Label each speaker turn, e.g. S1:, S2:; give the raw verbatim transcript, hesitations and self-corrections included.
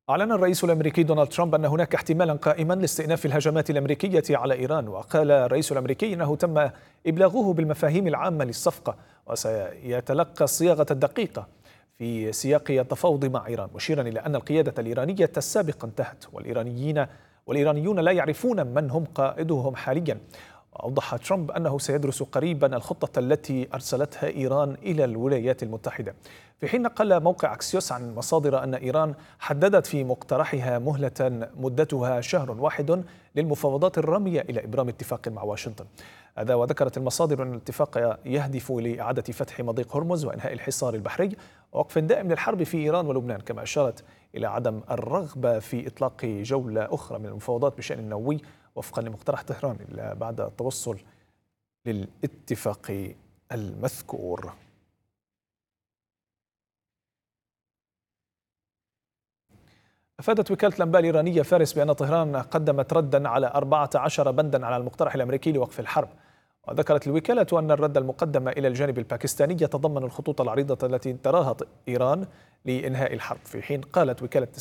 S1: أعلن الرئيس الأمريكي دونالد ترامب أن هناك احتمالا قائما لاستئناف الهجمات الأمريكية على إيران، وقال الرئيس الأمريكي أنه تم إبلاغه بالمفاهيم العامة للصفقة وسيتلقى الصياغة الدقيقة في سياق التفاوض مع إيران، مشيرا إلى أن القيادة الإيرانية السابقة انتهت والإيرانيين والإيرانيون لا يعرفون من هم قائدهم حاليا. وأوضح ترامب أنه سيدرس قريبا الخطة التي أرسلتها إيران إلى الولايات المتحدة، في حين نقل موقع أكسيوس عن مصادر أن إيران حددت في مقترحها مهلة مدتها شهر واحد للمفاوضات الرامية إلى إبرام اتفاق مع واشنطن. هذا وذكرت المصادر أن الاتفاق يهدف لإعادة فتح مضيق هرمز وإنهاء الحصار البحري ووقف دائم للحرب في إيران ولبنان، كما أشارت إلى عدم الرغبة في إطلاق جولة أخرى من المفاوضات بشأن النووي وفقا لمقترح طهران إلا بعد التوصل للاتفاق المذكور. أفادت وكالة الأنباء الإيرانية فارس بأن طهران قدمت ردا على أربعة عشر بندا على المقترح الأمريكي لوقف الحرب. وذكرت الوكالة أن الرد المقدم إلى الجانب الباكستاني يتضمن الخطوط العريضة التي تراها إيران لإنهاء الحرب، في حين قالت وكالة